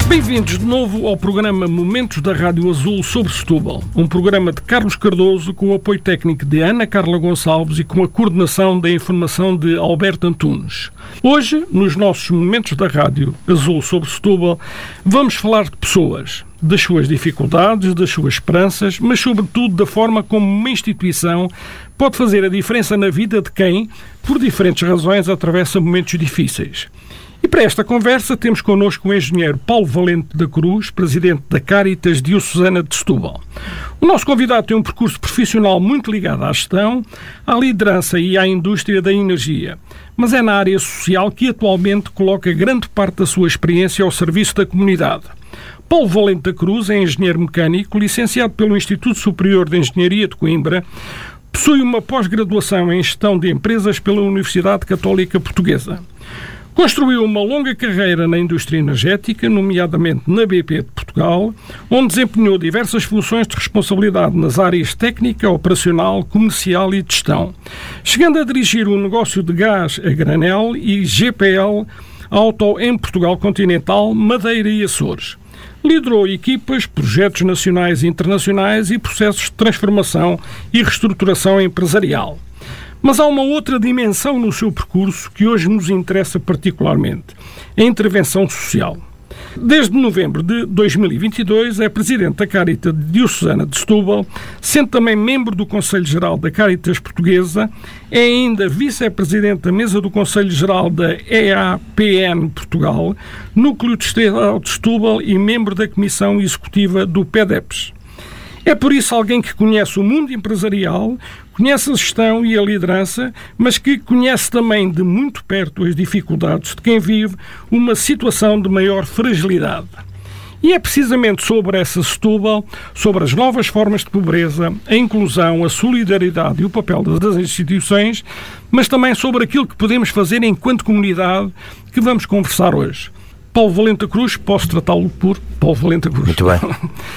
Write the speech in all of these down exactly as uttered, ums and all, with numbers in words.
Bem-vindos de novo ao programa Momentos da Rádio Azul sobre Setúbal, um programa de Carlos Cardoso com o apoio técnico de Ana Carla Gonçalves e com a coordenação da informação de Alberto Antunes. Hoje, nos nossos Momentos da Rádio Azul sobre Setúbal, vamos falar de pessoas, das suas dificuldades, das suas esperanças, mas sobretudo da forma como uma instituição pode fazer a diferença na vida de quem, por diferentes razões, atravessa momentos difíceis. E para esta conversa temos connosco o engenheiro Paulo Valente da Cruz, presidente da Cáritas Diocesana de Setúbal. O nosso convidado tem um percurso profissional muito ligado à gestão, à liderança e à indústria da energia, mas é na área social que atualmente coloca grande parte da sua experiência ao serviço da comunidade. Paulo Valente da Cruz é engenheiro mecânico, licenciado pelo Instituto Superior de Engenharia de Coimbra, possui uma pós-graduação em gestão de empresas pela Universidade Católica Portuguesa. Construiu uma longa carreira na indústria energética, nomeadamente na B P de Portugal, onde desempenhou diversas funções de responsabilidade nas áreas técnica, operacional, comercial e de gestão, chegando a dirigir o negócio de gás a granel e G P L Auto em Portugal Continental, Madeira e Açores. Liderou equipas, projetos nacionais e internacionais e processos de transformação e reestruturação empresarial. Mas há uma outra dimensão no seu percurso que hoje nos interessa particularmente: a intervenção social. Desde novembro de dois mil e vinte e dois é presidente da Cáritas Diocesana de Setúbal, sendo também membro do Conselho Geral da Cáritas Portuguesa, é ainda vice-presidente da mesa do Conselho Geral da E A P N Portugal, Núcleo Distrital de Setúbal e membro da Comissão Executiva do P E D E P S. É por isso alguém que conhece o mundo empresarial, conhece a gestão e a liderança, mas que conhece também de muito perto as dificuldades de quem vive uma situação de maior fragilidade. E é precisamente sobre essa Setúbal, sobre as novas formas de pobreza, a inclusão, a solidariedade e o papel das instituições, mas também sobre aquilo que podemos fazer enquanto comunidade, que vamos conversar hoje. Paulo Valente da Cruz, posso tratá-lo por Paulo Valente da Cruz? Muito bem.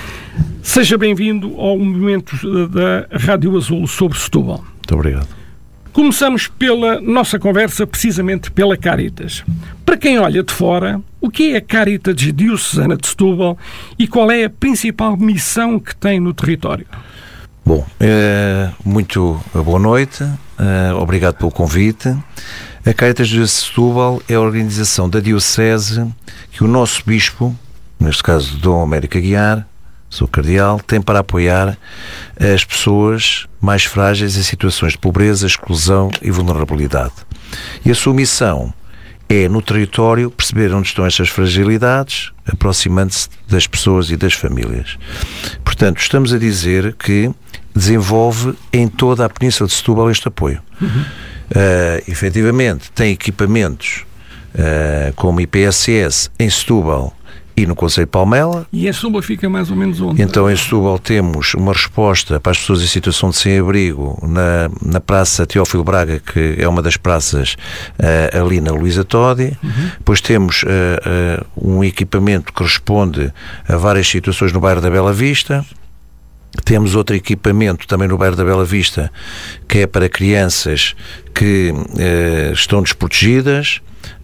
Seja bem-vindo ao momento da Rádio Azul sobre Setúbal. Muito obrigado. Começamos pela nossa conversa precisamente pela Cáritas. Para quem olha de fora, o que é a Cáritas Diocesana de Setúbal e qual é a principal missão que tem no território? Bom, é, muito boa noite, é, obrigado pelo convite. A Cáritas de Setúbal é a organização da Diocese que o nosso Bispo, neste caso Dom Américo Aguiar, sou cardeal, tem para apoiar as pessoas mais frágeis em situações de pobreza, exclusão e vulnerabilidade. E a sua missão é, no território, perceber onde estão estas fragilidades, aproximando-se das pessoas e das famílias. Portanto, estamos a dizer que desenvolve em toda a Península de Setúbal este apoio. Uhum. Uh, efetivamente, tem equipamentos uh, como I P S S em Setúbal e no Conselho de Palmela. E em Setúbal fica mais ou menos onde? Então em Setúbal temos uma resposta para as pessoas em situação de sem-abrigo na, na Praça Teófilo Braga, que é uma das praças uh, ali na Luísa Todi. Uhum. Depois temos uh, uh, um equipamento que responde a várias situações no bairro da Bela Vista. Temos outro equipamento também no bairro da Bela Vista, que é para crianças que uh, estão desprotegidas.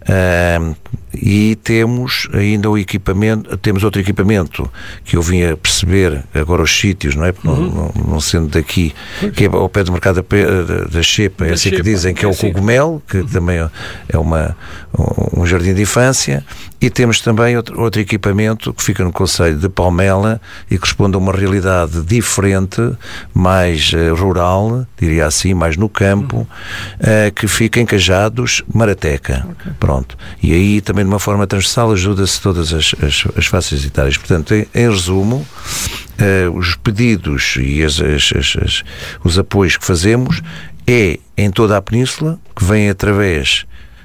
Uh, e temos ainda o equipamento, temos outro equipamento que eu vim a perceber agora os sítios, não é? Uhum. Não, não, não sendo daqui, que é ao pé do mercado da, da Xepa, é assim que dizem, que é o cogumelo, que uhum. também é uma, um jardim de infância. E temos também outro, outro equipamento que fica no Conselho de Palmela e que responde a uma realidade diferente, mais uh, rural, diria assim, mais no campo, uhum. uh, que fica em Cajados, Marateca. Okay. Pronto. E aí também de uma forma transversal ajuda-se todas as, as, as faixas etárias. Portanto, em, em resumo, uh, os pedidos e as, as, as, as, os apoios que fazemos é em toda a Península, que vem através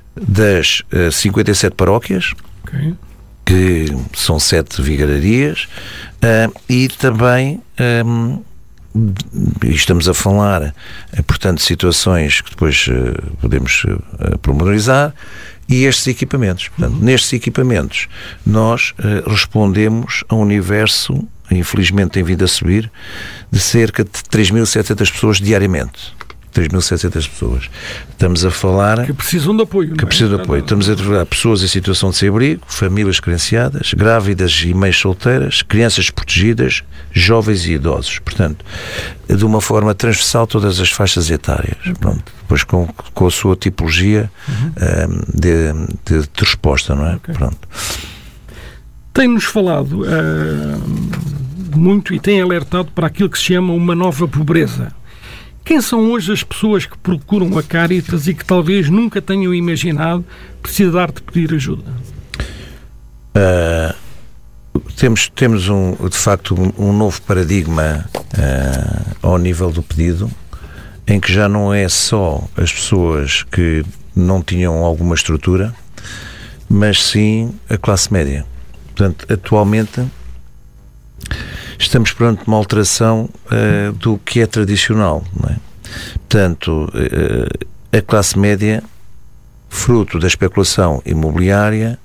das uh, cinquenta e sete paróquias, okay. que são sete vigararias, uh, e também um, estamos a falar, uh, portanto, de situações que depois uh, podemos uh, pormenorizar, e estes equipamentos. Portanto, uhum. nestes equipamentos nós uh, respondemos a um universo, infelizmente tem vindo a subir, de cerca de três mil e setecentas pessoas diariamente. três mil e setecentas pessoas. Estamos a falar... Que precisam de apoio. Que precisam de apoio. Estamos a falar pessoas em situação de sem-abrigo, famílias carenciadas, grávidas e mães solteiras, crianças protegidas, jovens e idosos. Portanto, de uma forma transversal todas as faixas etárias. Okay. Pronto. Depois com, com a sua tipologia uhum. um, de, de, de resposta, não é? Okay. Pronto. Tem-nos falado uh, muito e tem alertado para aquilo que se chama uma nova pobreza. Quem são hoje as pessoas que procuram a Caritas e que talvez nunca tenham imaginado precisar de pedir ajuda? Uh, temos, temos um, de facto um, um novo paradigma uh, ao nível do pedido, em que já não é só as pessoas que não tinham alguma estrutura, mas sim a classe média. Portanto, atualmente estamos perante uma alteração uh, do que é tradicional, não é? Portanto, uh, a classe média, fruto da especulação imobiliária,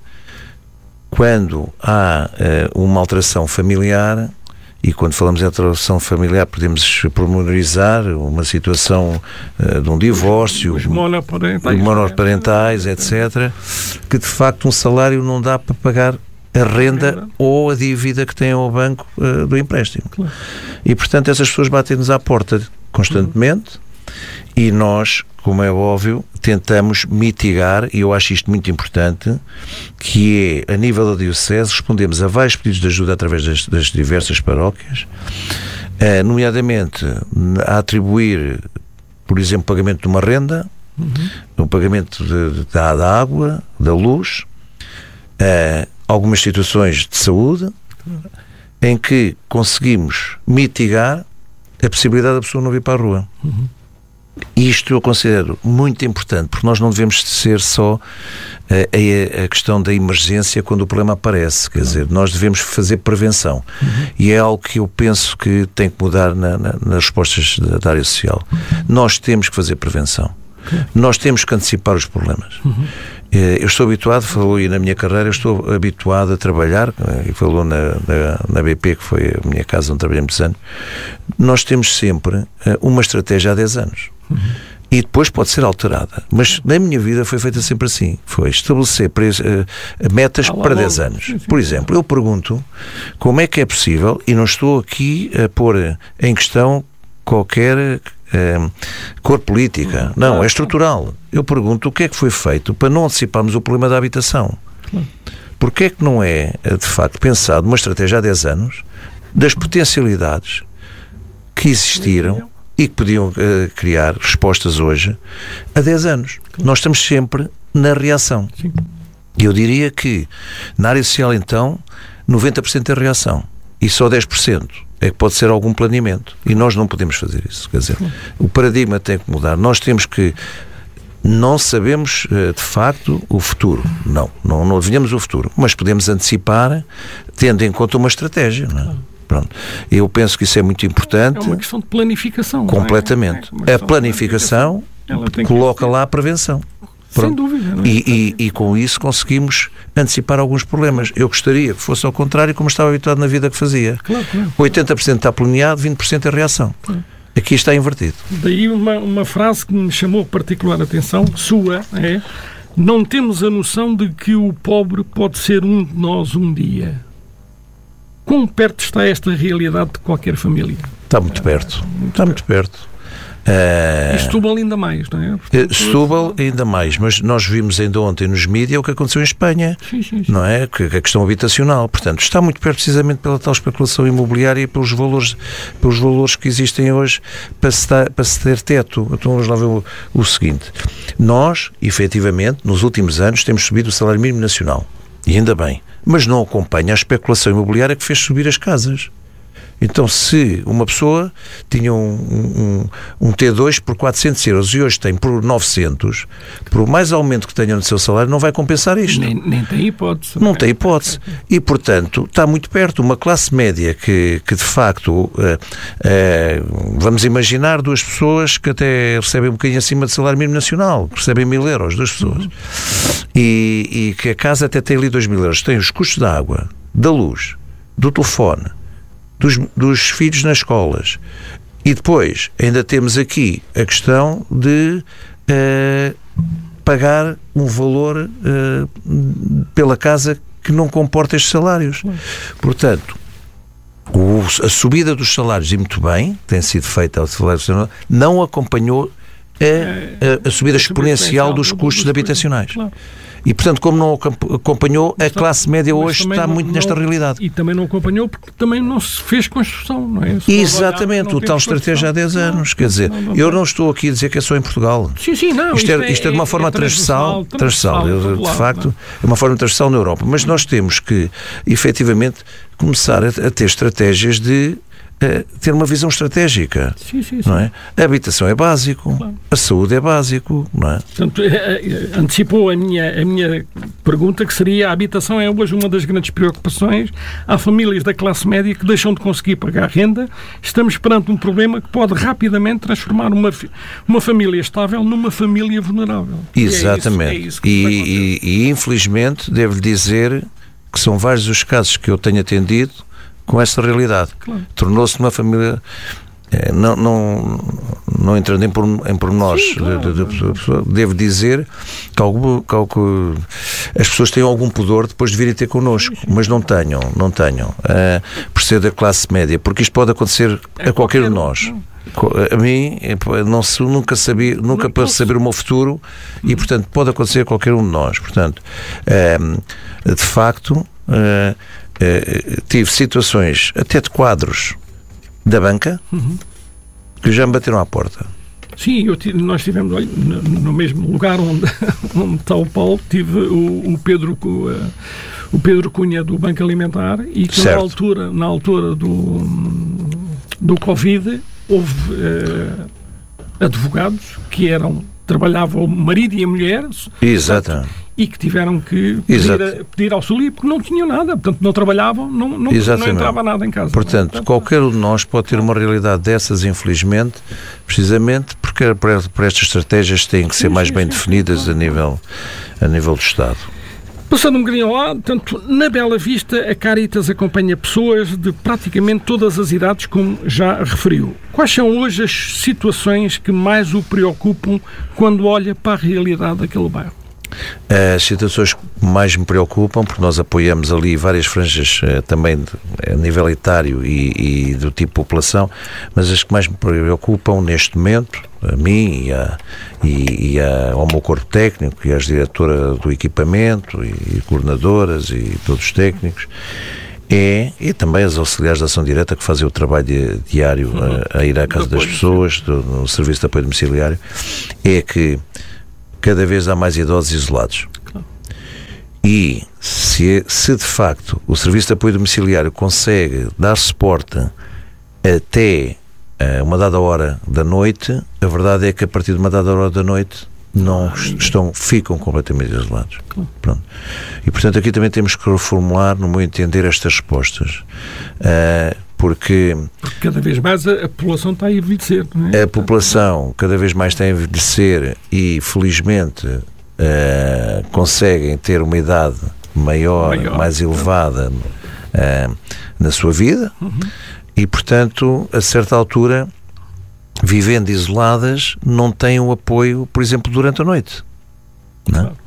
quando há uh, uma alteração familiar, e quando falamos em alteração familiar podemos pormenorizar uma situação uh, de um divórcio, os monoparentais, monoparentais, etcétera, que de facto um salário não dá para pagar a renda ou a dívida que têm ao banco uh, do empréstimo. Claro. E, portanto, essas pessoas batem-nos à porta constantemente uhum. e nós, como é óbvio, tentamos mitigar, e eu acho isto muito importante, que é, a nível da Diocese, respondemos a vários pedidos de ajuda através das, das diversas paróquias, uh, nomeadamente a atribuir, por exemplo, pagamento de uma renda, uhum. o pagamento de, de, da, da água, da luz, uh, algumas situações de saúde em que conseguimos mitigar a possibilidade da pessoa não vir para a rua. Uhum. Isto eu considero muito importante, porque nós não devemos ser só a, a questão da emergência quando o problema aparece, quer dizer, nós devemos fazer prevenção. Uhum. E é algo que eu penso que tem que mudar na, na, nas respostas da, da área social. Uhum. Nós temos que fazer prevenção. Uhum. Nós temos que antecipar os problemas. Uhum. Eu estou habituado, falou aí na minha carreira, eu estou habituado a trabalhar, e falou na, na, na B P, que foi a minha casa onde trabalhei muitos anos, nós temos sempre uma estratégia há dez anos. Uhum. E depois pode ser alterada. Mas na minha vida foi feita sempre assim. Foi estabelecer preço, uh, metas ah, para dez anos. Por exemplo, eu pergunto como é que é possível, e não estou aqui a pôr em questão qualquer Uh, cor política, não, é estrutural. Eu pergunto o que é que foi feito para não anteciparmos o problema da habitação. Porque é que não é, de facto, pensado uma estratégia há dez anos das potencialidades que existiram e que podiam uh, criar respostas hoje há dez anos. Nós estamos sempre na reação. E eu diria que na área social, então, noventa por cento é reação e só dez por cento é que pode ser algum planeamento. E nós não podemos fazer isso. Quer dizer, o paradigma tem que mudar. Nós temos que... Não sabemos, de facto, o futuro. Não, não, não adivinhamos o futuro. Mas podemos antecipar, tendo em conta uma estratégia, não é? Pronto. Eu penso que isso é muito importante. É uma questão de planificação. Completamente. É? É a planificação coloca lá a prevenção. Pronto. Sem dúvida. Não é? E, e, e com isso conseguimos antecipar alguns problemas. Eu gostaria que fosse ao contrário, como estava habituado na vida que fazia. Claro, claro. oitenta por cento está planeado, vinte por cento é reação. Claro. Aqui está invertido. Daí uma, uma frase que me chamou particular atenção, sua, é: não temos a noção de que o pobre pode ser um de nós um dia. Quão perto está esta realidade de qualquer família? Está muito perto. Ah, muito está muito perto. perto. Uh, e Setúbal ainda mais, não é? Portanto, Setúbal ainda mais, mas nós vimos ainda ontem nos mídias o que aconteceu em Espanha, sim, sim, sim. não é? Que a questão habitacional, portanto, está muito perto precisamente pela tal especulação imobiliária e pelos valores, pelos valores que existem hoje para se, dar, para se ter teto. Então vamos lá ver o, o seguinte: nós, efetivamente, nos últimos anos temos subido o salário mínimo nacional, e ainda bem, mas não acompanha a especulação imobiliária que fez subir as casas. Então, se uma pessoa tinha um, um, um T dois por quatrocentos euros e hoje tem por novecentos, por mais aumento que tenha no seu salário, não vai compensar isto. Nem, nem tem hipótese. Não tem hipótese. E, portanto, está muito perto. Uma classe média que, que de facto, uh, uh, vamos imaginar duas pessoas que até recebem um bocadinho acima do salário mínimo nacional, recebem mil euros, duas pessoas, uhum. e, e que a casa até tem ali dois mil euros. Tem os custos da água, da luz, do telefone, Dos, dos filhos nas escolas E depois ainda temos aqui a questão de uh, pagar um valor uh, pela casa que não comporta estes salários. Portanto, o, a subida dos salários, e muito bem, tem sido feita ao salário, não acompanhou a, a, a subida exponencial dos custos habitacionais. E, portanto, como não acompanhou, a classe média hoje está não, muito não, nesta realidade. E também não acompanhou porque também não se fez construção, não é? Se Exatamente, olhar, o tal estratégia há dez anos. Quer dizer, não, não, não, eu não estou aqui a dizer que é só em Portugal. Sim, sim, não. Isto, isto, é, isto é de uma é, forma é transversal, transversal, transversal de, de facto, é uma forma transversal na Europa. Mas nós temos que, efetivamente, começar a, a ter estratégias de Uh, ter uma visão estratégica. Sim, sim, sim. Não é? A habitação é básico, claro. A saúde é básico, não é? Portanto, antecipou a minha, a minha pergunta, que seria: a habitação é hoje uma das grandes preocupações. Há famílias da classe média que deixam de conseguir pagar renda. Estamos perante um problema que pode rapidamente transformar uma, uma família estável numa família vulnerável. Exatamente. E, é isso, é isso que e, e, e infelizmente devo dizer que são vários os casos que eu tenho atendido com essa realidade. Claro. Tornou-se uma família, não, não, não entrando em, por, em pormenores, Sim, claro, de, de, de, de, devo dizer que, algum, que, que as pessoas têm algum pudor depois de virem ter connosco, sim, sim, mas não tenham, não tenham, uh, por ser da classe média, porque isto pode acontecer é a qualquer, qualquer de nós. Não. A mim, não se, nunca sabia, nunca para saber o meu futuro e, portanto, pode acontecer a qualquer um de nós. Portanto, uh, de facto, uh, Uh, tive situações até de quadros da banca uhum. que já me bateram à porta. Sim, eu tive, nós tivemos olha, no, no mesmo lugar onde, onde está o Paulo, tive o, o, Pedro, o, o Pedro Cunha do Banco Alimentar e que na altura, na altura do, do Covid houve uh, advogados que eram, trabalhavam o marido e a mulher. Exato. E que tiveram que pedir, pedir auxílio porque não tinham nada, portanto não trabalhavam, não, não, não entrava nada em casa. Portanto, portanto, qualquer um de nós pode ter uma realidade dessas, infelizmente, precisamente porque para estas estratégias têm que ser sim, mais sim, bem sim, definidas sim, a, nível, a nível do Estado. Passando um bocadinho lá, portanto, na Bela Vista a Caritas acompanha pessoas de praticamente todas as idades, como já referiu. Quais são hoje as situações que mais o preocupam quando olha para a realidade daquele bairro? As situações que mais me preocupam, porque nós apoiamos ali várias franjas eh, também de, a nível etário e, e do tipo de população, mas as que mais me preocupam neste momento, a mim e, a, e, e a, ao meu corpo técnico e às diretoras do equipamento e, e coordenadoras e todos os técnicos, é, e também as auxiliares de ação direta que fazem o trabalho de, diário uhum. a, a ir à casa das pessoas, do, no serviço de apoio domiciliário, é que cada vez há mais idosos isolados. Claro. E se, se de facto o Serviço de Apoio Domiciliário consegue dar suporte até uh, uma dada hora da noite, a verdade é que a partir de uma dada hora da noite não ah, estão, ficam completamente isolados. Claro. Pronto. E portanto aqui também temos que reformular, no meu entender, estas respostas. Uh, Porque, Porque cada vez mais a, a população está a envelhecer, não é? A população cada vez mais está a envelhecer e, felizmente, uh, conseguem ter uma idade maior, maior. mais elevada uh, na sua vida uhum. e, portanto, a certa altura, vivendo isoladas, não têm o apoio, por exemplo, durante a noite. Não é? Claro.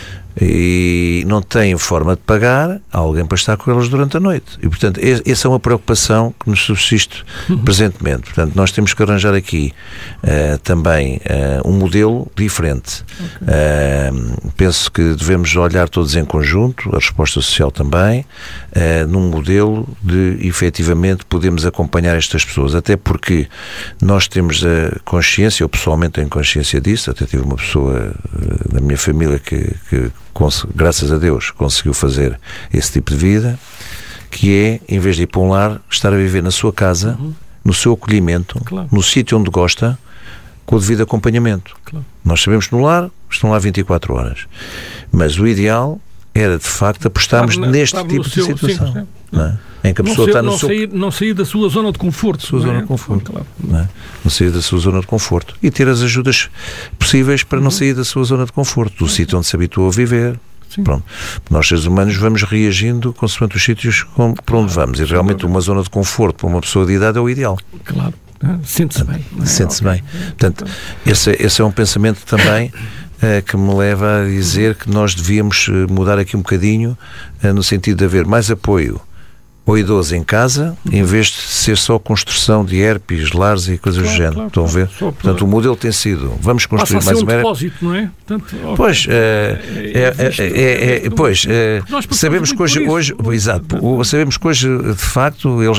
E não têm forma de pagar alguém para estar com elas durante a noite. E, portanto, essa é uma preocupação que nos subsiste uhum. presentemente. Portanto, nós temos que arranjar aqui uh, também uh, um modelo diferente. Okay. Uh, penso que devemos olhar todos em conjunto, a resposta social também, uh, num modelo de, efetivamente, podermos acompanhar estas pessoas. Até porque nós temos a consciência, eu pessoalmente tenho consciência disso, até tive uma pessoa uh, da minha família que, que graças a Deus conseguiu fazer esse tipo de vida, que é, em vez de ir para um lar, estar a viver na sua casa, uhum. no seu acolhimento, claro. no sítio onde gosta, com o devido acompanhamento. Claro. Nós sabemos que no lar estão lá vinte e quatro horas, mas o ideal era, de facto, apostarmos na, neste tipo seu, de situação. Sim, não é? Em que a pessoa não está no não seu... sair, não sair da sua zona de conforto. Sua não zona é? de conforto. Claro. Não, é? Não sair da sua zona de conforto. E ter as ajudas possíveis para uhum. não sair da sua zona de conforto, do uhum. sítio onde se habituou a viver. Sim. Pronto. Nós, seres humanos, vamos reagindo consoante os sítios para onde vamos. E realmente uma zona de conforto para uma pessoa de idade é o ideal. Claro. Sente-se bem. É? Sente-se Okay. bem. Portanto, esse, esse é um pensamento também uh, que me leva a dizer que nós devíamos mudar aqui um bocadinho uh, no sentido de haver mais apoio ao idoso em casa, em vez de ser só construção de herpes, lares e coisas claro, do género. Claro, Estão claro. a ver? Só Portanto, o modelo tem sido, vamos construir Passa a mais ser um uma depósito, não é? Portanto, okay. Pois, é, é, é, é, pois é, sabemos que hoje, hoje exato, sabemos que hoje, de facto, eles,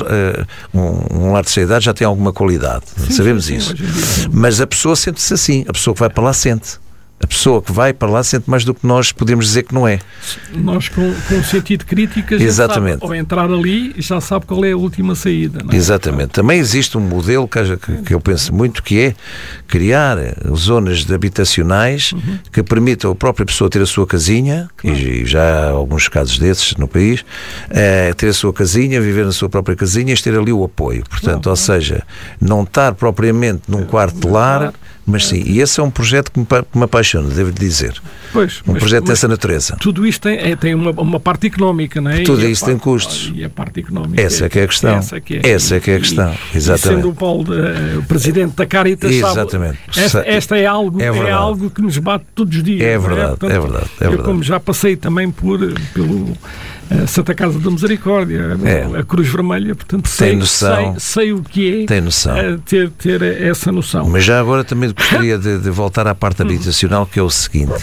um, um lar de idade já tem alguma qualidade. Sim, sabemos sim, isso. Sim. Mas a pessoa sente-se assim, a pessoa que vai para lá sente. A pessoa que vai para lá sente mais do que nós podemos dizer que não é. Nós, com, com o sentido de crítica, exatamente. Sabe, ao entrar ali, já sabe qual é a última saída. Não é? Exatamente. Também existe um modelo que, que eu penso muito, que é criar zonas de habitacionais uhum. que permitam a própria pessoa ter a sua casinha, claro. e já há alguns casos desses no país, é, ter a sua casinha, viver na sua própria casinha e ter ali o apoio. Portanto, claro. ou seja, não estar propriamente num quarto de lar, mas sim, e esse é um projeto que me, que me apaixona, devo dizer. Pois, um mas, projeto mas dessa natureza. Tudo isto tem, é, tem uma, uma parte económica, não é? Tudo e isso parte, tem custos. E a parte económica. Essa é que é a questão. Essa é que é, essa é, que é a questão. E, exatamente. E sendo o Paulo uh, o presidente da Caritas, exatamente. Sabe, esta, esta é, algo, é, é algo que nos bate todos os dias. É verdade, é? Portanto, é verdade. É verdade. Eu, como já passei também por, pelo a Santa Casa da Misericórdia, é. a Cruz Vermelha, portanto sei, noção, sei, sei o que é tem noção. Ter, ter essa noção. Mas já agora também gostaria de, de voltar à parte habitacional, que é o seguinte: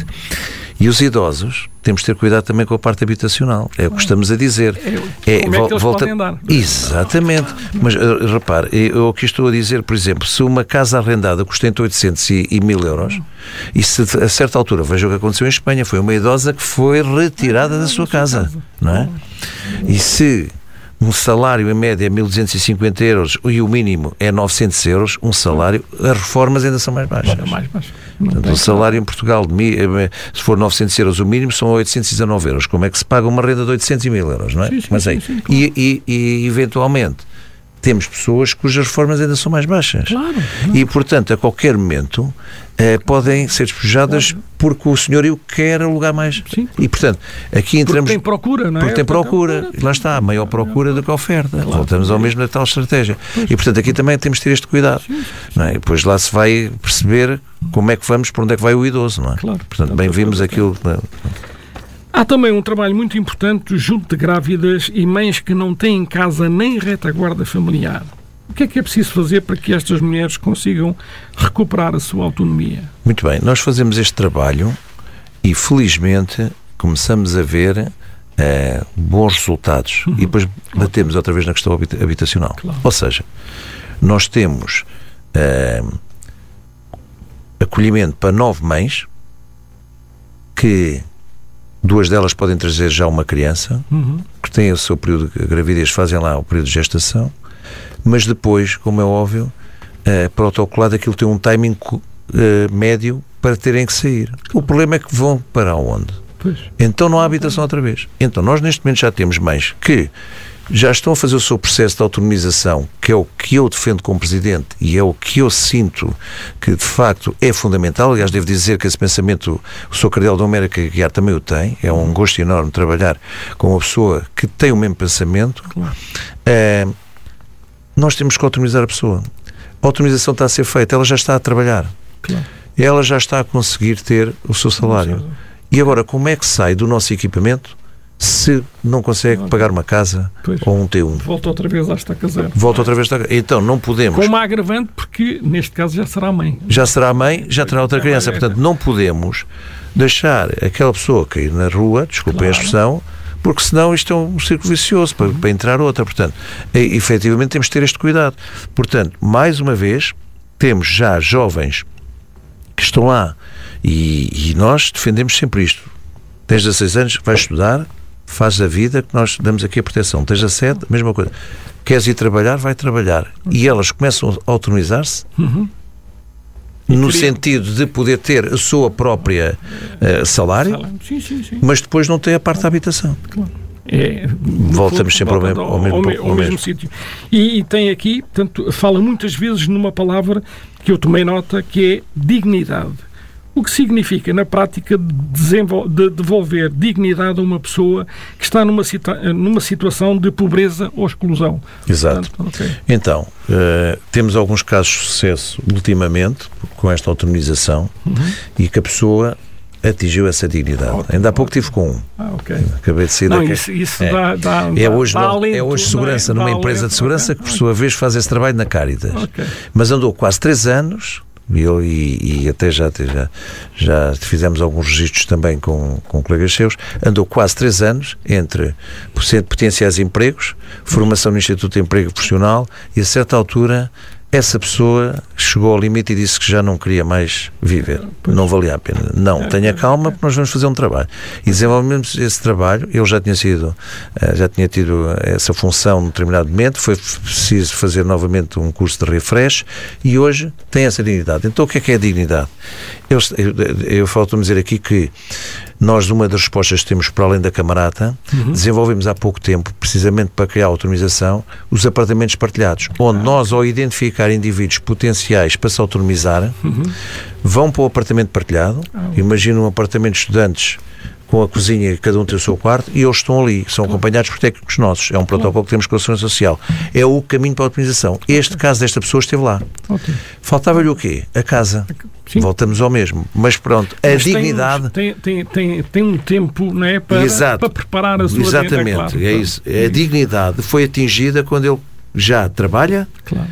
e os idosos, temos de ter cuidado também com a parte habitacional, é o que estamos a dizer. É, como é, é que eles volta... podem andar? Exatamente, mas uh, repare, eu aqui estou a dizer, por exemplo, se uma casa arrendada custa entre oitocentos e mil euros, e se a certa altura, veja o que aconteceu em Espanha, foi uma idosa que foi retirada da sua casa, não é? E se um salário em média é mil duzentos e cinquenta euros e o mínimo é novecentos euros, um salário, as reformas ainda são mais baixas. Mais baixo. Portanto, o salário em Portugal, de, se for novecentos euros o mínimo, são oitocentos e dezanove euros. Como é que se paga uma renda de oitocentos mil euros, não é? Sim, sim, Mas aí, sim, sim, claro. e, e, e eventualmente temos pessoas cujas reformas ainda são mais baixas. Claro, e, portanto, a qualquer momento eh, podem ser despejadas claro. porque o senhorio quer alugar mais. Sim. E, portanto, aqui entramos... Porque tem procura, não é? Porque tem procura. Procura. Lá está, maior procura do que a oferta. Claro. Voltamos ao mesmo da tal estratégia. Pois. E, portanto, aqui também temos de ter este cuidado. Sim, sim, sim. Não é? E depois lá se vai perceber como é que vamos, para onde é que vai o idoso, não é? Claro. Portanto, bem vimos aquilo... Há também um trabalho muito importante junto de grávidas e mães que não têm em casa nem retaguarda familiar. O que é que é preciso fazer para que estas mulheres consigam recuperar a sua autonomia? Muito bem, nós fazemos este trabalho e, felizmente, começamos a ver uh, bons resultados. Uhum. E depois batemos outra vez na questão habitacional. Claro. Ou seja, nós temos uh, acolhimento para nove mães que... Duas delas podem trazer já uma criança, uhum. que têm o seu período de gravidez, fazem lá o período de gestação, mas depois, como é óbvio, uh, protocolado, aquilo tem um timing uh, médio para terem que sair. O problema é que vão para onde? Pois. Então não há habitação outra vez. Então nós neste momento já temos mães que já estão a fazer o seu processo de autonomização, que é o que eu defendo como Presidente e é o que eu sinto que de facto é fundamental. Aliás, devo dizer que esse pensamento o senhor Cardeal Dom Américo Aguiar também o tem. É um gosto enorme trabalhar com uma pessoa que tem o mesmo pensamento. Claro. Uh, nós temos que autonomizar a pessoa. A autonomização está a ser feita, ela já está a trabalhar. Claro. Ela já está a conseguir ter o seu salário. E agora, como é que sai do nosso equipamento se não consegue não, pagar uma casa pois, ou um T um? Volta outra vez à estaca zero. Volta outra vez à estaca. Então não podemos... Com uma agravante, porque neste caso já será a mãe. Já será a mãe, já terá outra criança. Portanto, não podemos deixar aquela pessoa cair na rua, desculpem claro. a expressão, porque senão isto é um círculo vicioso para, para entrar outra. Portanto, e, efetivamente temos de ter este cuidado. Portanto, mais uma vez, temos já jovens que estão lá e, e nós defendemos sempre isto. Tens dezasseis anos, vais estudar, faz a vida, que nós damos aqui a proteção. Tens dezasete, a mesma coisa. Queres ir trabalhar, vai trabalhar. E elas começam a autonomizar-se uhum. no sentido de poder ter a sua própria uh, salário, sim, sim, sim. mas depois não tem a parte da habitação. Claro. É, Voltamos fundo, sempre ao, mesmo, ao, mesmo, ao, ao, ao mesmo, mesmo sítio. E, e tem aqui, portanto, fala muitas vezes numa palavra que eu tomei nota, que é dignidade. o que significa, na prática, desenvol- de devolver dignidade a uma pessoa que está numa, situa- numa situação de pobreza ou exclusão. Exato. Portanto, okay. Então, uh, temos alguns casos de sucesso ultimamente, com esta autonomização, uhum. e que a pessoa atingiu essa dignidade. Ótimo, Ainda há pouco ótimo. tive com um. Ah, ok. Acabei de sair não, daqui. Isso, isso é. dá, dá, é, hoje dá não, alento, é hoje segurança não é? numa empresa alento, de segurança okay. que, por sua vez, faz esse trabalho na Cáritas. Okay. Mas andou quase três anos, eu, e, e até já, já, já fizemos alguns registros também com, com colegas seus, andou quase três anos entre potenciais empregos, formação no Instituto de Emprego Profissional, e a certa altura essa pessoa chegou ao limite e disse que já não queria mais viver. Pois. Não valia a pena. Não, é, tenha calma, porque nós vamos fazer um trabalho. E desenvolvemos esse trabalho. Eu já tinha sido, já tinha tido essa função num determinado momento, foi preciso fazer novamente um curso de refresh, e hoje tem essa dignidade. Então o que é que é a dignidade? Eu, eu, eu falta-me dizer aqui que nós, uma das respostas que temos para além da camarata, uhum. desenvolvemos há pouco tempo, precisamente para criar a autonomização, os apartamentos partilhados, onde ah. nós, ao identificar indivíduos potenciais para se autonomizar, uhum. vão para o apartamento partilhado. Ah. Imagina um apartamento de estudantes com a cozinha, cada um tem o seu quarto, e eles estão ali, são acompanhados por técnicos nossos. É um protocolo que temos com a Segurança Social. É o caminho para a otimização. Este caso desta pessoa esteve lá. Okay. Faltava-lhe o quê? A casa. Sim. Voltamos ao mesmo. Mas pronto, a Mas dignidade... Tem, tem, tem, tem um tempo, não é, para, para preparar a sua vida. Exatamente, é, claro, é isso. A dignidade foi atingida quando ele já trabalha, claro.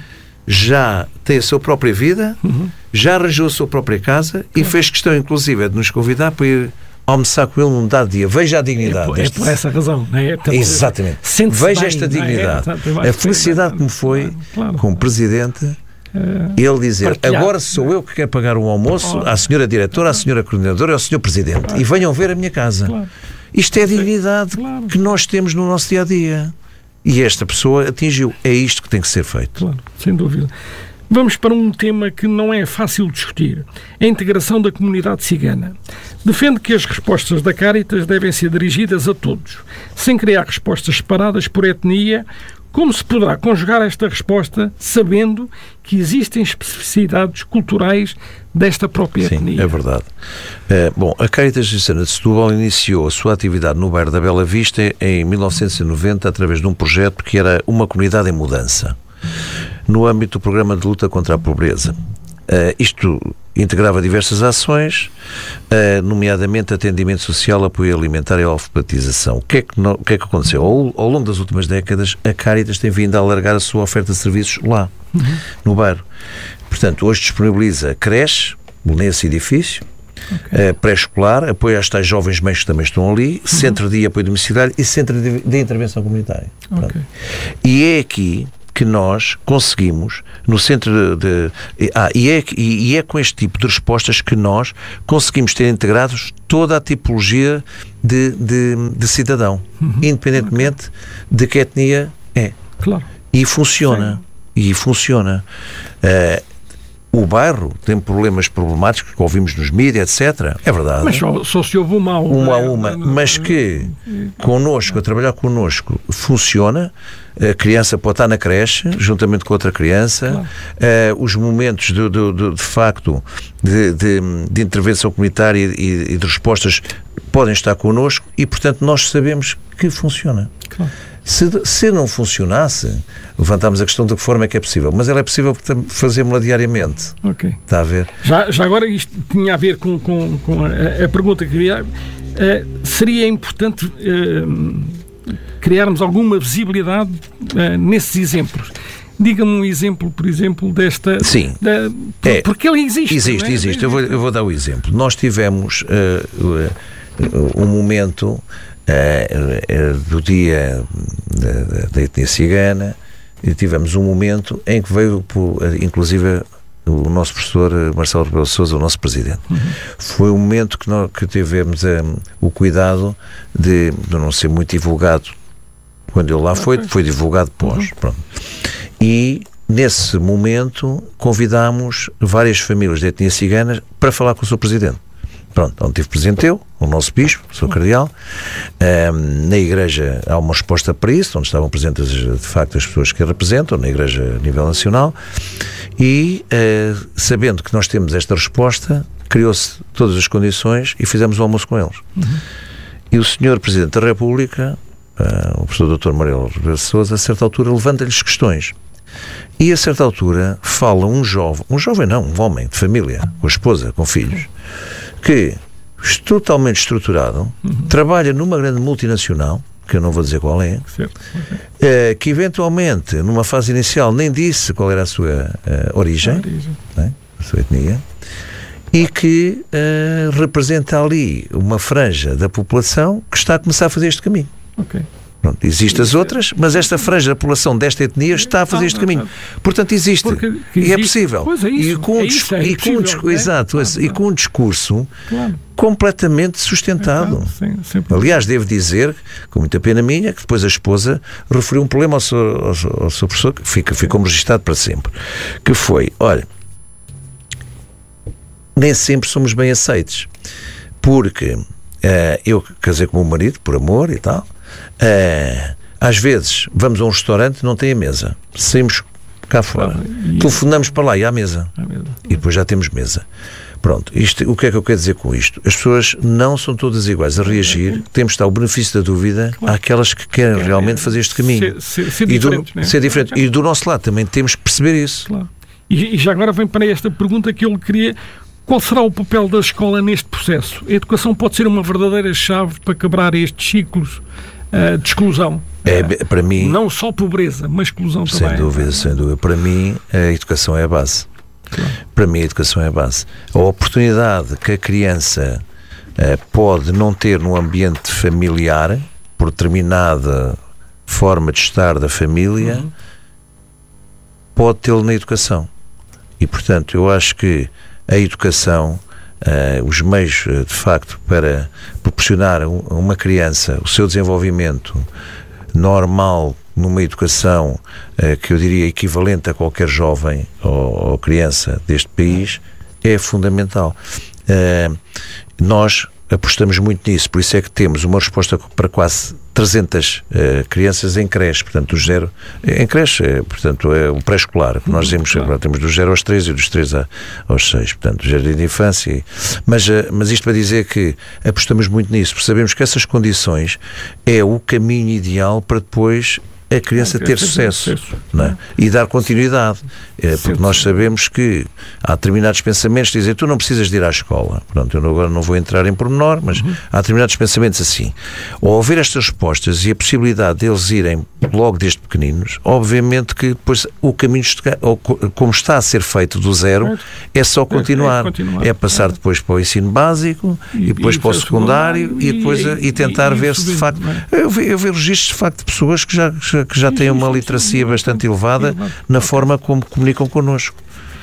já tem a sua própria vida, uhum. já arranjou a sua própria casa, claro. e fez questão, inclusive, de nos convidar para ir almoçar com ele num dado dia. Veja a dignidade. É, é por essa razão. Não é? Exatamente. Veja bem, esta dignidade. É? A felicidade que me foi, claro, claro. como Presidente, uh, ele dizer, partilhar. Agora sou eu que quero pagar um almoço oh. à senhora Diretora, à senhora Coordenadora e ao senhor Presidente. Claro. E venham ver a minha casa. Claro. Isto é a dignidade claro. que nós temos no nosso dia-a-dia. E esta pessoa atingiu. É isto que tem que ser feito. Claro, sem dúvida. Vamos para um tema que não é fácil de discutir, a integração da comunidade cigana. Defende que as respostas da Cáritas devem ser dirigidas a todos, sem criar respostas separadas por etnia. Como se poderá conjugar esta resposta sabendo que existem especificidades culturais desta própria Sim, etnia? É verdade. É, bom, a Cáritas Diocesana de Setúbal iniciou a sua atividade no bairro da Bela Vista em mil novecentos e noventa através de um projeto que era uma comunidade em mudança, no âmbito do programa de luta contra a pobreza. Uh, isto integrava diversas ações, uh, nomeadamente atendimento social, apoio alimentar e alfabetização. O que é que, não, o que, é que aconteceu? Ao, ao longo das últimas décadas, a Cáritas tem vindo a alargar a sua oferta de serviços lá, uhum. no bairro. Portanto, hoje disponibiliza creche nesse edifício, okay. uh, pré-escolar, apoio às tais jovens mães que também estão ali, uhum. centro de apoio domiciliário e centro de, de intervenção comunitária. Okay. E é aqui que nós conseguimos, no centro de... de ah, e, é, e, e é com este tipo de respostas que nós conseguimos ter integrados toda a tipologia de, de, de cidadão, uhum. independentemente okay. de que etnia é. Claro. E funciona. Sim. E funciona. Uh, o bairro tem problemas problemáticos que ouvimos nos mídias, etcétera. É verdade. Mas só, só se houve uma a uma. Uma a uma. Mas que connosco, a trabalhar connosco, funciona. A criança pode estar na creche, juntamente com outra criança. Claro. Uh, os momentos, de, de, de, de facto, de, de, de intervenção comunitária e, e de respostas podem estar connosco e, portanto, nós sabemos que funciona. Claro. Se, se não funcionasse, levantamos a questão de que forma é que é possível. Mas ela é possível fazermos-la diariamente. Ok. Está a ver? Já, já agora isto tinha a ver com, com, com a, a pergunta que queria. Uh, seria importante uh, criarmos alguma visibilidade uh, nesses exemplos. Diga-me um exemplo, por exemplo, desta... Sim. Da, por, é, porque ele existe. Existe, não é? existe. Eu vou, eu vou dar o exemplo. Nós tivemos uh, uh, um momento... Uh, uh, do dia da, da etnia cigana, e tivemos um momento em que veio, por, uh, inclusive, o nosso professor uh, Marcelo Rebelo de Sousa, o nosso presidente. Uhum. Foi um momento que, nós, que tivemos um, o cuidado de, de não ser muito divulgado quando ele lá foi, okay. foi divulgado pós. Uhum. Pronto. E nesse momento convidámos várias famílias de etnia cigana para falar com o seu presidente. Pronto, onde tive presente eu, o nosso bispo, o seu cardeal. Um, na igreja há uma resposta para isso, onde estavam presentes de facto as pessoas que a representam, na igreja a nível nacional, e uh, sabendo que nós temos esta resposta, criou-se todas as condições e fizemos o almoço com eles. Uhum. E o senhor Presidente da República, uh, o professor doutor Marelo Rebelo de Sousa, a certa altura levanta-lhes questões. E a certa altura fala um jovem, um jovem não, um homem de família, com a esposa, com filhos, que, totalmente estruturado, uhum. trabalha numa grande multinacional, que eu não vou dizer qual é, certo. Uh, que eventualmente, numa fase inicial, nem disse qual era a sua uh, origem, a, origem. Né, a sua etnia, e que uh, representa ali uma franja da população que está a começar a fazer este caminho. Ok. Pronto, existem as outras, mas esta franja da população desta etnia está a fazer este caminho. Portanto, existe. E é possível. Pois é isso. E com um discurso, é e com um discurso, é? Exato, claro, e com um discurso claro. completamente sustentado. É, claro, sim, aliás, devo dizer, com muita pena minha, que depois a esposa referiu um problema ao seu, ao, ao seu professor, que fica, ficou registado para sempre, que foi, olha, nem sempre somos bem aceitos, porque uh, eu casei com o meu marido, por amor e tal. Uh, às vezes vamos a um restaurante e não tem a mesa, saímos cá fora, ah, telefonamos para lá e há mesa, mesa e depois já temos mesa. Pronto, isto, o que é que eu quero dizer com isto? As pessoas não são todas iguais a reagir, temos de dar o benefício da dúvida claro. àquelas que querem é, realmente fazer este caminho ser, ser, ser e, do, né? ser diferente. E do nosso lado também temos que perceber isso. Claro. E, e já agora vem para esta pergunta que eu lhe queria: qual será o papel da escola neste processo? A educação pode ser uma verdadeira chave para quebrar estes ciclos uh, de exclusão? É, para mim, não só pobreza, mas exclusão sem também. Sem dúvida, sem dúvida. Para mim, a educação é a base. Claro. Para mim, a educação é a base. A oportunidade que a criança uh, pode não ter no ambiente familiar, por determinada forma de estar da família, uhum. pode tê-lo na educação. E, portanto, eu acho que a educação, uh, os meios, uh, de facto, para proporcionar a uma criança o seu desenvolvimento normal numa educação uh, que eu diria equivalente a qualquer jovem ou, ou criança deste país, é fundamental. Uh, nós apostamos muito nisso, por isso é que temos uma resposta para quase trezentas uh, crianças em creche, portanto, do zero, em creche, é, portanto, é o pré-escolar, que nós dizemos, agora temos dos zero aos três e dos três aos seis, portanto, jardim de infância, mas, uh, mas isto para dizer que apostamos muito nisso, porque sabemos que essas condições é o caminho ideal para depois a criança ter sucesso, não é? E dar continuidade, é, porque nós sabemos que há determinados pensamentos que dizem, tu não precisas de ir à escola. Pronto, eu agora não vou entrar em pormenor, mas uhum. há determinados pensamentos assim. Ao haver estas respostas e a possibilidade deles irem logo desde pequeninos, obviamente que depois o caminho, como está a ser feito do zero, é só continuar, é, é, continuar, é passar é. depois para o ensino básico e, e depois e para o secundário e, e depois e, e tentar e, ver se de facto, é? eu vejo ve registros de facto de pessoas que já, que já têm uma literacia bastante elevada na forma como comunicam connosco.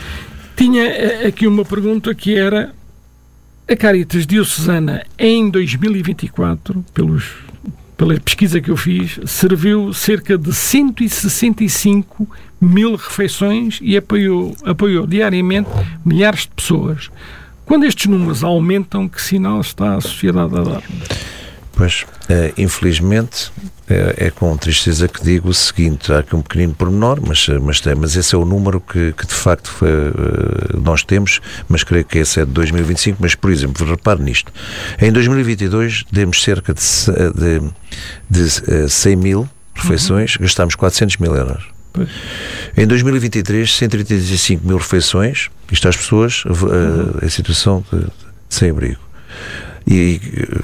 Tinha aqui uma pergunta que era: a Caritas Diocesana em dois mil e vinte e quatro, pelos, pela pesquisa que eu fiz, serviu cerca de cento e sessenta e cinco mil refeições e apoiou, apoiou diariamente milhares de pessoas. Quando estes números aumentam, que sinal está a sociedade a dar? Pois, é, infelizmente, é, é com tristeza que digo o seguinte: há aqui um pequenino pormenor, mas, mas, mas esse é o número que, que de facto foi, nós temos, mas creio que esse é de dois mil e vinte e cinco, mas, por exemplo, repare nisto, em dois mil e vinte e dois demos cerca de, de, de cem mil refeições, uhum. gastámos quatrocentos mil euros. Pois. Em dois mil e vinte e três, cento e trinta e cinco mil refeições, isto às pessoas uhum. a, a situação de, de sem abrigo. E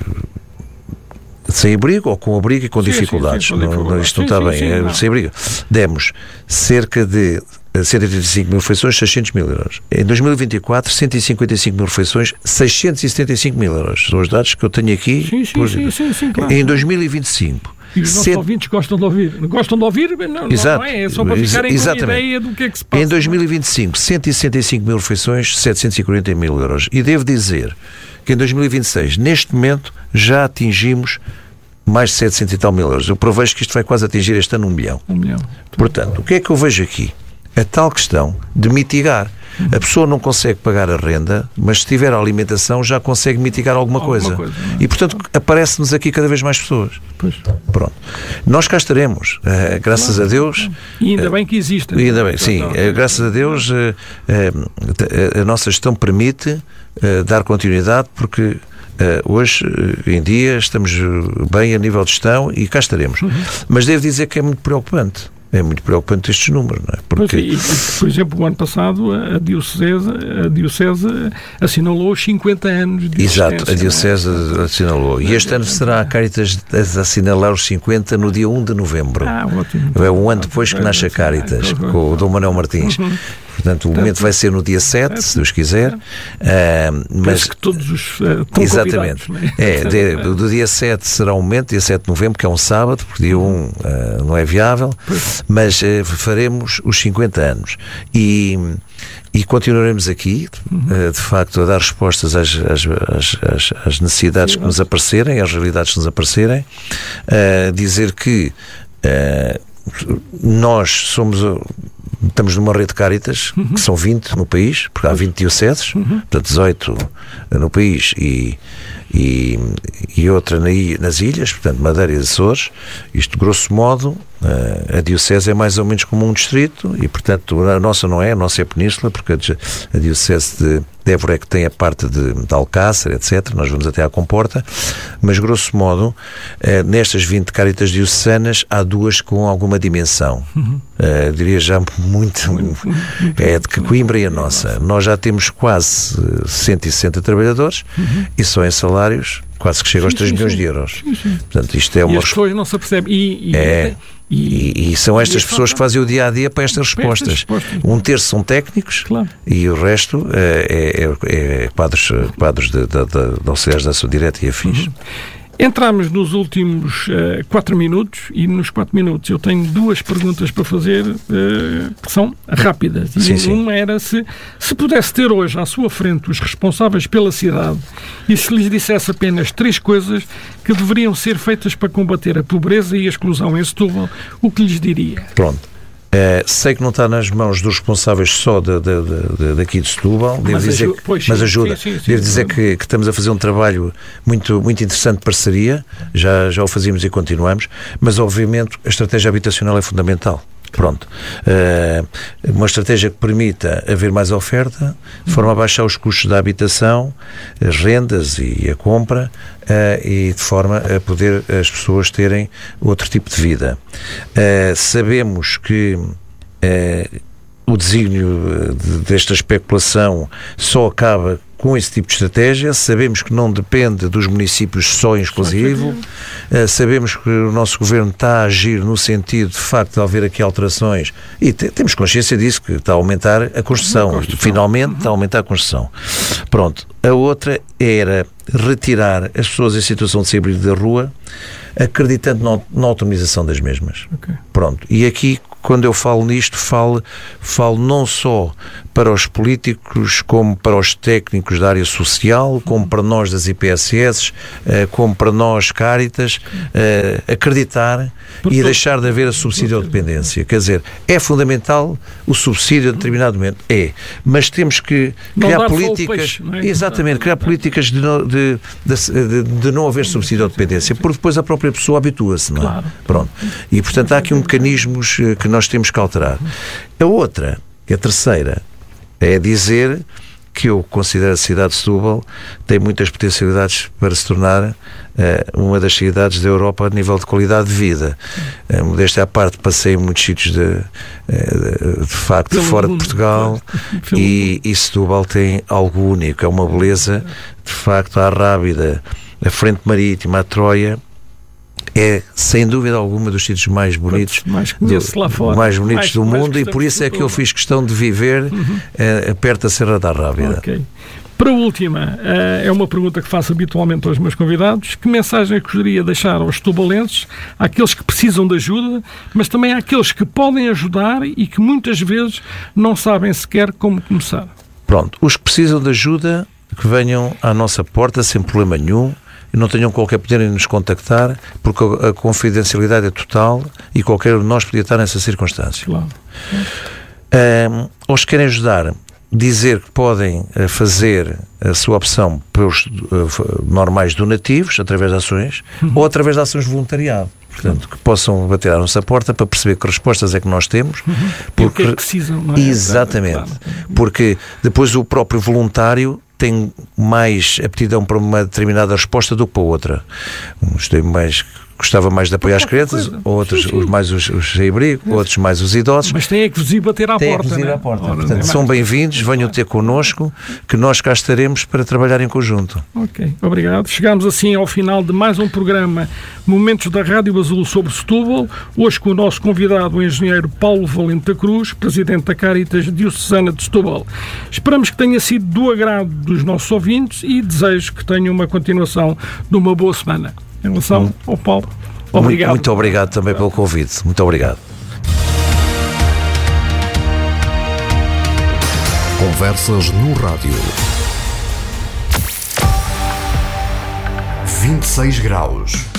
sem abrigo ou com abrigo e com sim, dificuldades. Sim, sim, não, não, isto não sim, está sim, bem. Sim, é, não. Sem abrigo. Demos cerca de cento e trinta e cinco mil refeições, seiscentos mil euros. Em dois mil e vinte e quatro, cento e cinquenta e cinco mil refeições, seiscentos e setenta e cinco mil euros. São os dados que eu tenho aqui. Sim, sim, por... sim, sim, sim, claro. Em dois mil e vinte e cinco. E os nossos Cent... ouvintes gostam de ouvir. Gostam de ouvir? Não, Exato. não é. É só para ficarem Ex- com a ideia do que é que se passa. Em dois mil e vinte e cinco, cento e sessenta e cinco mil refeições, setecentos e quarenta mil euros. E devo dizer que em dois mil e vinte e seis, neste momento, já atingimos mais de setecentos e tal mil euros. Eu prevejo que isto vai quase atingir este ano um milhão. Um milhão. Portanto, o que é que eu vejo aqui? A tal questão de mitigar. Uhum. A pessoa não consegue pagar a renda, mas se tiver a alimentação já consegue mitigar alguma, alguma coisa. coisa e, portanto, aparece-nos aqui cada vez mais pessoas. Pois. Pronto. Nós cá estaremos, uh, graças claro, a Deus. Claro. E ainda uh, bem que existe. E ainda bem, sim. Uh, graças a Deus, uh, uh, a nossa gestão permite uh, dar continuidade, porque uh, hoje, uh, em dia, estamos bem a nível de gestão e cá estaremos. Uhum. Mas devo dizer que é muito preocupante. É muito preocupante estes números, não é? Porque... E, por exemplo, o ano passado a Diocese, a Diocese assinalou os cinquenta anos de Exato, a Diocese é? assinalou. E este ano será a Caritas a assinalar os cinquenta no dia um de novembro. Ah, ótimo. É um ano depois que nasce a Caritas, com o Dom Manuel Martins. Uhum. Portanto, o momento vai ser no dia sete, se Deus quiser. Uh, mas que todos os uh, estão exatamente. Não é? É, de, do dia sete será um momento, dia sete de novembro, que é um sábado, porque dia um uh, não é viável, mas uh, faremos os cinquenta anos. E, e continuaremos aqui, uh, de facto, a dar respostas às, às, às, às necessidades Sim, que nos aparecerem, às realidades que nos aparecerem. Uh, dizer que uh, nós somos... Estamos numa rede de Caritas, uhum. que são vinte no país, porque há vinte dioceses, uhum. portanto dezoito no país e, e, e outra na, nas ilhas, portanto Madeira e Açores. Isto, grosso modo, a diocese é mais ou menos como um distrito e, portanto, a nossa não é, a nossa é a Península, porque a diocese de, de Évora é que tem a parte de, de Alcácer, etcétera. Nós vamos até à Comporta, mas, grosso modo, nestas vinte Caritas diocesanas há duas com alguma dimensão. Uhum. Uh, diria já muito, muito, muito é de Coimbra e a nossa. Nós já temos quase cento e sessenta trabalhadores uhum. e só em salários quase que chega aos três milhões de euros. Sim, sim. Portanto, isto é uma... E as pessoas não se apercebem. E, e, é, e, e, e são estas e pessoas que fazem o dia a dia para estas respostas. Estas respostas. Um terço são técnicos, claro. E o resto é, é, é quadros, quadros de, de, de, de auxiliares da ação direta e afins. Uhum. Entramos nos últimos uh, quatro minutos e nos quatro minutos eu tenho duas perguntas para fazer uh, que são rápidas. E sim, sim. Uma era se, se pudesse ter hoje à sua frente os responsáveis pela cidade e se lhes dissesse apenas três coisas que deveriam ser feitas para combater a pobreza e a exclusão em Setúbal, o que lhes diria? Pronto. Uh, sei que não está nas mãos dos responsáveis só de, de, de, de, daqui de Setúbal, devo dizer ajuda, que, pois, mas sim, ajuda. Sim, sim, devo sim, dizer sim. Que, que estamos a fazer um trabalho muito, muito interessante de parceria, já, já o fazíamos e continuamos, mas obviamente a estratégia habitacional é fundamental. Pronto. Uh, uma estratégia que permita haver mais oferta, de forma a baixar os custos da habitação, as rendas e a compra, uh, e de forma a poder as pessoas terem outro tipo de vida. Uh, sabemos que uh, o desígnio de, desta especulação só acaba com esse tipo de estratégia. Sabemos que não depende dos municípios só em exclusivo. Uh, sabemos que o nosso governo está a agir no sentido, de facto, de haver aqui alterações e te, temos consciência disso, que está a aumentar a construção. construção. Finalmente uhum. está a aumentar a construção. Pronto. A outra era retirar as pessoas em situação de sem-abrigo da rua, acreditando na, na autonomização das mesmas. Okay. Pronto. E aqui, quando eu falo nisto, falo, falo não só para os políticos, como para os técnicos da área social, como para nós das I P S S, como para nós Caritas, acreditar e deixar de haver a subsídio à dependência. Quer dizer, é fundamental o subsídio a determinado momento, é, mas temos que criar políticas, peixe, é? exatamente, criar políticas de não, de, de, de não haver subsídio à dependência, porque depois a própria pessoa habitua-se, não é? Claro. Pronto. E, portanto, há aqui um mecanismos que nós temos que alterar. A outra, que é a terceira, é dizer que eu considero a cidade de Setúbal tem muitas potencialidades para se tornar uh, uma das cidades da Europa a nível de qualidade de vida. Uh, modéstia à parte, passei em muitos sítios de, uh, de facto Pelo fora mundo, de Portugal claro. e, e Setúbal tem algo único, é uma beleza, de facto, à Rábida, a Frente Marítima, a Troia. É, sem dúvida alguma, dos sítios mais bonitos, mais, do, lá fora. mais bonitos mais, do mais mundo, e por isso é que eu fiz questão de viver uhum. uh, perto da Serra da Rábida. Okay. Para a última, uh, é uma pergunta que faço habitualmente aos meus convidados. Que mensagem é que gostaria de deixar aos setubalenses, àqueles que precisam de ajuda, mas também àqueles que podem ajudar e que muitas vezes não sabem sequer como começar? Pronto, os que precisam de ajuda, que venham à nossa porta sem problema nenhum, e não tenham qualquer poder em nos contactar, porque a confidencialidade é total e qualquer um de nós podia estar nessa circunstância. Claro. Um, os que querem ajudar, dizer que podem fazer a sua opção pelos uh, normais donativos, através de ações, uhum. ou através de ações de voluntariado. Portanto, que possam bater à nossa porta para perceber que respostas é que nós temos. Uhum. Porque... E o que é que precisam, não é? Exatamente. Claro. Porque depois o próprio voluntário tem mais aptidão para uma determinada resposta do que para outra. Uns têm mais... Gostava mais de apoiar as crianças, outros sim, sim. Os mais os, os sem abrigo, outros mais os idosos. Mas têm é que vos ir bater à tem porta. Tem né? à porta. Ora, Portanto, é são bem-vindos, venham ter connosco, que nós cá estaremos para trabalhar em conjunto. Ok, obrigado. Chegamos assim ao final de mais um programa Momentos da Rádio Azul sobre Setúbal, hoje com o nosso convidado, o engenheiro Paulo Valente da Cruz, presidente da Cáritas Diocesana de Setúbal. Esperamos que tenha sido do agrado dos nossos ouvintes e desejo que tenham uma continuação de uma boa semana. Em relação ao Paulo, obrigado. Muito, muito obrigado também pelo convite. Muito obrigado. Conversas no rádio. vinte e seis graus.